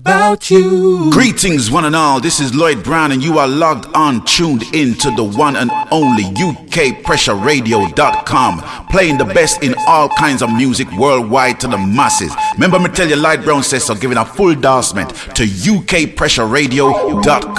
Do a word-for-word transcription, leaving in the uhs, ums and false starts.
about you. Greetings, one and all. This is Lloyd Brown, and you are logged on, tuned in to the one and only U K pressure radio dot com, playing the best in all kinds of music worldwide to the masses. Remember me tell you, Lloyd Brown says so, giving a full endorsement to U K pressure radio dot com.